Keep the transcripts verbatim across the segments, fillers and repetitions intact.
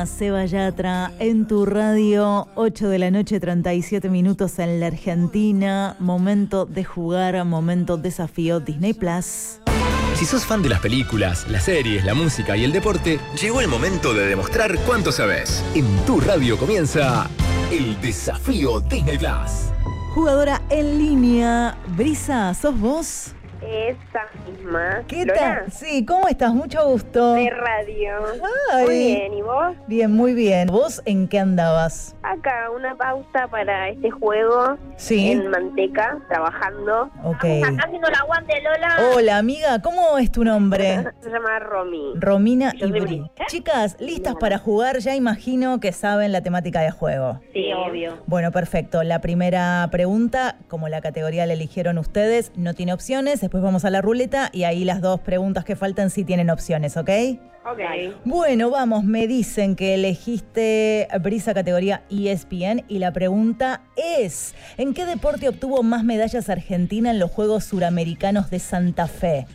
Brisa, Seba Yatra, en tu radio, ocho de la noche, treinta y siete minutos en la Argentina. Momento de jugar, momento desafío Disney Plus. Si sos fan de las películas, las series, la música y el deporte, llegó el momento de demostrar cuánto sabés. En tu radio comienza el desafío Disney Plus. Jugadora en línea, Brisa, ¿sos vos? Esa misma. ¿Qué Lola, tal? Sí, ¿cómo estás? Mucho gusto. de radio. Ay. Muy bien, ¿y vos? Bien, muy bien. ¿Vos en qué andabas? Acá una pausa para este juego. Sí. En Manteca, trabajando. Ok. Acá haciendo la guante, Lola. Hola, amiga, ¿cómo es tu nombre? Se llama Romy. Romina Yo y soy Bri. Bri. Chicas, ¿listas para jugar? Ya imagino que saben la temática de juego. Sí, obvio. Bueno, perfecto. La primera pregunta, como la categoría la eligieron ustedes, no tiene opciones. Después vamos a la ruleta y ahí las dos preguntas que faltan sí tienen opciones, ¿ok? Ok. Bueno, vamos, me dicen que elegiste Brisa categoría E S P N y la pregunta es, ¿en qué deporte obtuvo más medallas Argentina en los Juegos Suramericanos de Santa Fe?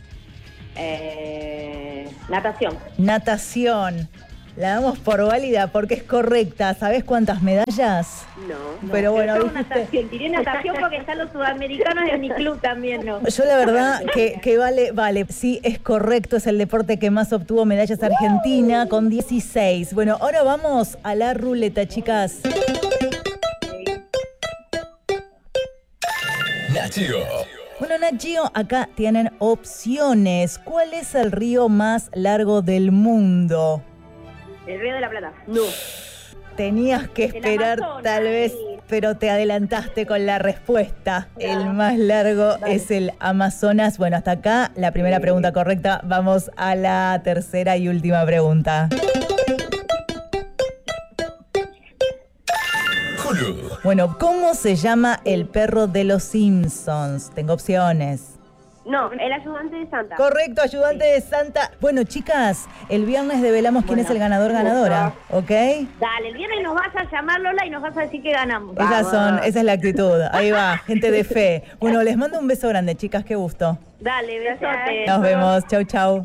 Eh, natación. Natación. La damos por válida porque es correcta. ¿Sabés cuántas medallas? No. Pero bueno, Yo dijiste- natación, tiré natación porque están los sudamericanos y en mi club también, ¿no? Yo la verdad que, que vale, vale, sí es correcto, es el deporte que más obtuvo medallas Argentina con dieciséis. Bueno, ahora vamos a la ruleta, chicas. Nachio. Bueno, Nachio, acá tienen opciones. ¿Cuál es el río más largo del mundo? El Río de la Plata. No. Tenías que esperar Amazonas, tal vez, sí. pero te adelantaste con la respuesta. El más largo es el Amazonas. Bueno, hasta acá la primera pregunta correcta. Vamos a la tercera y última pregunta. Hulu. Bueno, ¿cómo se llama el perro de los Simpsons? Tengo opciones. No, el ayudante de Santa. Correcto, ayudante de Santa. Bueno, chicas, el viernes develamos quién es el ganador ganadora, ¿ok? Dale, el viernes nos vas a llamar, Lola, y nos vas a decir que ganamos. Esas son, esa es la actitud. Ahí va, gente de fe. Bueno, les mando un beso grande, chicas, qué gusto. Dale, besote. Nos vemos, chau, chau.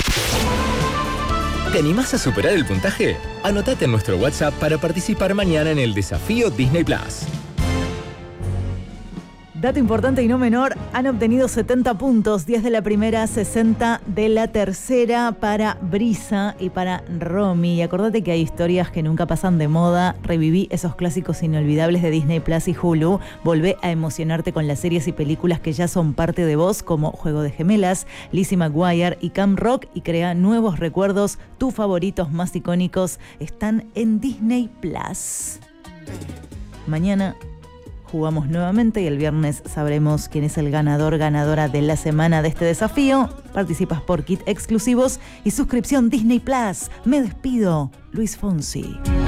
¿Te animás a superar el puntaje? Anotate en nuestro WhatsApp para participar mañana en el desafío Disney Plus. Dato importante y no menor, han obtenido setenta puntos, diez de la primera, sesenta de la tercera para Brisa y para Romy. Y acordate que hay historias que nunca pasan de moda. Reviví esos clásicos inolvidables de Disney Plus y Hulu. Volvé a emocionarte con las series y películas que ya son parte de vos, como Juego de Gemelas, Lizzie McGuire y Camp Rock, y crea nuevos recuerdos. Tus favoritos más icónicos están en Disney Plus. Mañana jugamos nuevamente y el viernes sabremos quién es el ganador, ganadora de la semana de este desafío. Participas por kit exclusivos y suscripción Disney Plus. Me despido, Luis Fonsi.